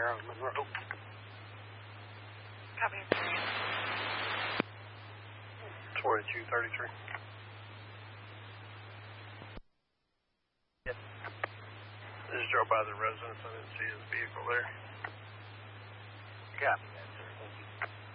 there on Monroe. Copy. 2233. Yep. I just drove by the residence. I didn't see his vehicle there. Copy.